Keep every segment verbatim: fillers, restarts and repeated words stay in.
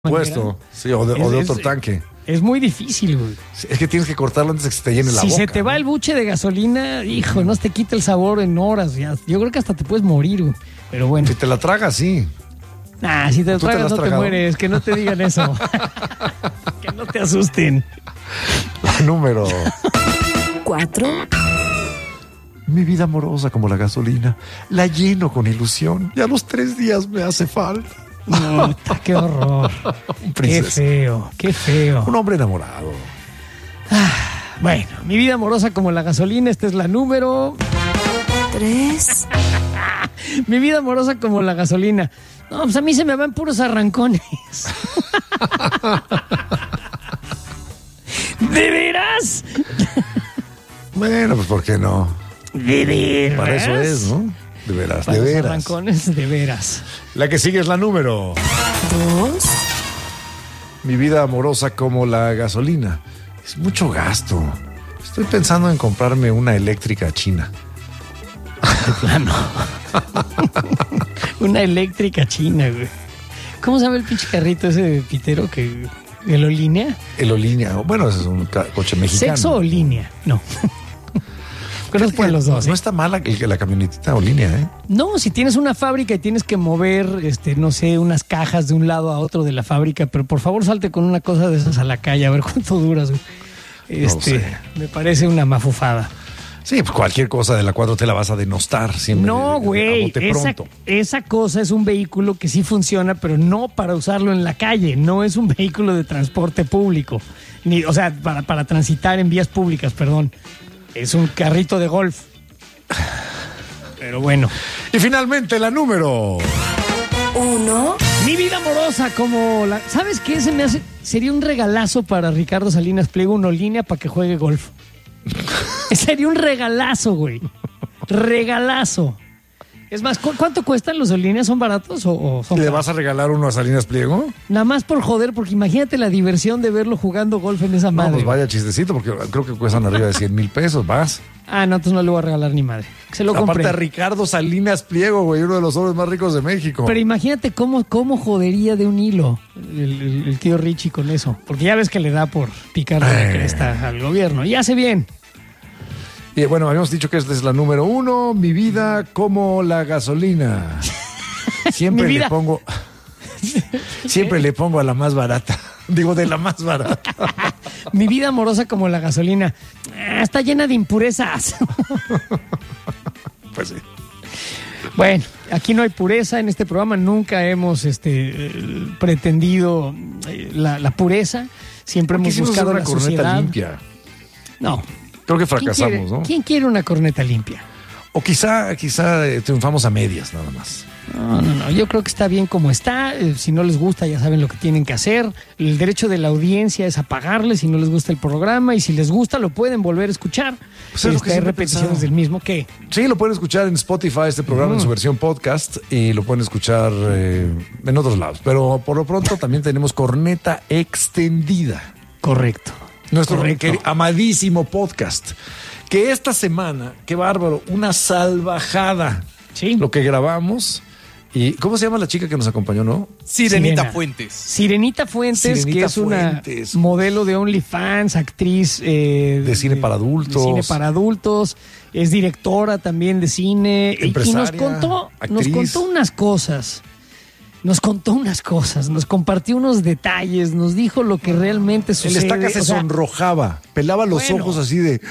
Puesto, sí, o de, es, o de es, otro tanque. Es muy difícil, güey. Es que tienes que cortarlo antes de que se te llene la si boca. Si se te va el buche de gasolina, hijo, no te quita el sabor en horas. Ya. Yo creo que hasta te puedes morir, güey. Pero bueno. Si te la tragas, sí. Nah, si te la tragas, te no tragado? te mueres. Que no te digan eso. Que no te asusten. La número Cuatro. Mi vida amorosa como la gasolina. La lleno con ilusión. Y a los tres días me hace falta. No, qué horror. Qué feo, qué feo. Un hombre enamorado. Ah, bueno, mi vida amorosa como la gasolina. Esta es la número Tres. Mi vida amorosa como la gasolina. No, pues a mí se me van puros arrancones. ¿De veras? Bueno, pues ¿por qué no? ¿De veras? Para eso es, ¿no? De veras, Para de los veras. arrancones, de veras. La que sigue es la número. Dos. Mi vida amorosa como la gasolina. Es mucho gasto. Estoy pensando en comprarme una eléctrica china. De plano. Una eléctrica china, güey. ¿Cómo se llama el pinche carrito ese de pitero que... ¿El o línea? El o línea. Bueno, ese es un ca- coche mexicano. ¿Sexo o línea? No. Conozco a los dos. No ¿eh? está mala el- la camionetita o línea, ¿eh? No, si tienes una fábrica y tienes que mover, este, no sé, unas cajas de un lado a otro de la fábrica, pero por favor salte con una cosa de esas a la calle a ver cuánto duras, güey. Este, sé. me parece una mafufada. Sí, pues cualquier cosa de la cuatro te la vas a denostar siempre. No, de- de- a güey, bote esa, pronto. esa cosa es un vehículo que sí funciona, pero no para usarlo en la calle, no es un vehículo de transporte público, ni, o sea, para, para transitar en vías públicas, perdón. Es un carrito de golf. Pero bueno. Y finalmente la número. Uno. Mi vida amorosa como la... ¿Sabes qué? Se me hace... Sería un regalazo para Ricardo Salinas Pliego, una línea para que juegue golf. Sería un regalazo, güey. Regalazo. Es más, ¿cu- ¿cuánto cuestan los líneas? ¿Son baratos o, o son ¿Le caros? vas a regalar uno a Salinas Pliego? Nada más por joder, porque imagínate la diversión de verlo jugando golf en esa No, madre. pues vaya chistecito, porque creo que cuestan arriba de cien mil pesos, vas. Ah, no, entonces no le voy a regalar ni madre. Que se lo Aparte compre. a Ricardo Salinas Pliego, güey, uno de los hombres más ricos de México. Pero imagínate cómo, cómo jodería de un hilo el, el- el tío Richie con eso. Porque ya ves que le da por picar de la Eh. cresta al gobierno. Y hace bien. Y bueno, habíamos dicho que esta es la número uno, mi vida como la gasolina. Siempre Mi vida. le pongo, siempre le pongo a la más barata. Digo, de la más barata. Mi vida amorosa como la gasolina. Ah, está llena de impurezas. Pues sí. Bueno, aquí no hay pureza en este programa. Nunca hemos este, eh, pretendido eh, la, la pureza. Siempre hemos Quisimos hacer buscado una la corneta sociedad. limpia. No. Creo que ¿Quién fracasamos, quiere, ¿no? ¿Quién quiere una corneta limpia? O quizá, quizá eh, triunfamos a medias nada más. No, no, no. Yo creo que está bien como está. Eh, si no les gusta, ya saben lo que tienen que hacer. El derecho de la audiencia es apagarle si no les gusta el programa. Y si les gusta, lo pueden volver a escuchar. Pues es lo que Este, hay siempre he repeticiones pensado. del mismo. ¿Qué? Sí, lo pueden escuchar en Spotify, este programa en su versión podcast, y lo pueden escuchar eh, en otros lados. Pero por lo pronto también tenemos corneta extendida. Correcto. Nuestro Correcto. queri- amadísimo podcast. Que esta semana, qué bárbaro, una salvajada. Sí. Lo que grabamos. ¿Y cómo se llama la chica que nos acompañó, no? Sirenita Sirena. Fuentes. Sirenita Fuentes, Sirenita que es Fuentes. una modelo de OnlyFans, actriz eh, De cine para adultos. de cine para adultos, es directora también de cine y- y nos Empresaria, contó, nos actriz. contó unas cosas. Nos contó unas cosas, nos compartió unos detalles, nos dijo lo que realmente El sucede. estaca se o sea, sonrojaba, pelaba los bueno. ojos así de...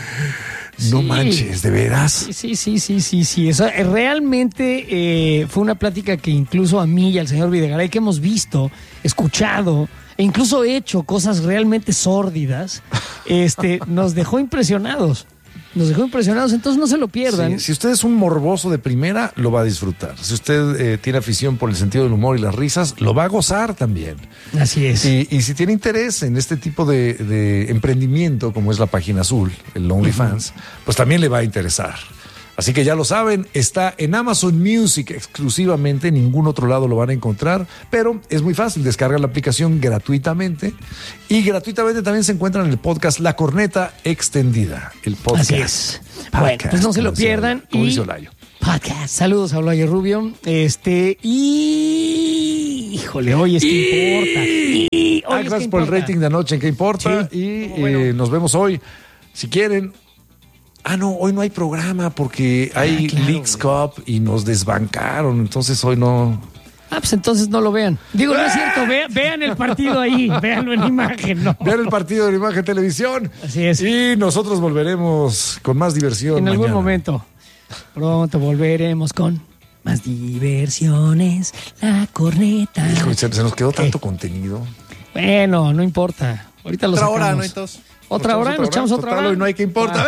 No Sí. manches, ¿de veras? Sí, sí, sí, sí, sí, sí. Eso, eh, realmente eh, fue una plática que incluso a mí y al señor Videgaray, que hemos visto, escuchado e incluso hecho cosas realmente sórdidas, este, nos dejó impresionados. Nos dejó impresionados, entonces no se lo pierdan. Sí, si usted es un morboso de primera, lo va a disfrutar. Si usted eh, tiene afición por el sentido del humor y las risas, lo va a gozar también. Así es. Y, y si tiene interés en este tipo de, de emprendimiento, como es la página azul, el OnlyFans, pues también le va a interesar. Así que ya lo saben, está en Amazon Music exclusivamente, en ningún otro lado lo van a encontrar, pero es muy fácil, descargar la aplicación gratuitamente y gratuitamente también se encuentra en el podcast La Corneta Extendida, el podcast. Así es. Bueno, pues no se lo como decía- pierdan. Como y dice Olayo. podcast. Saludos a Olayo Rubio. Este, y Híjole, hoy es que importa. Y Ah, hoy es gracias que por el importa. rating de anoche, ¿en qué importa? Sí, Y estuvo bueno. eh, nos vemos hoy. Si quieren. Ah, no, hoy no hay programa porque hay claro, Leagues güey. Cup y nos desbancaron. Entonces hoy no. Ah, pues entonces no lo vean. Digo, no es cierto, ve- vean el partido ahí, véanlo en imagen, ¿no? Vean el partido de la Imagen Televisión. Así es. Y nosotros volveremos con más diversión. En algún mañana. momento. Pronto volveremos con más diversiones. La corneta. Hijo, se, se nos quedó ¿Qué? tanto contenido. Bueno, no importa. Ahorita lo Otra sacamos. hora, ¿no? Entonces. Otra hora, nos echamos otra Total, hora. hoy no hay que importa.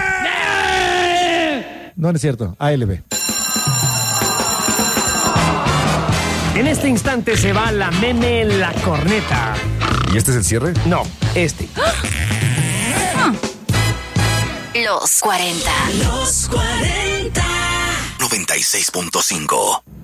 Ah. No, no es cierto. A L B. En este instante se va la meme la corneta. ¿Y este es el cierre? No, este. Los cuarenta. Los cuarenta. noventa y seis punto cinco.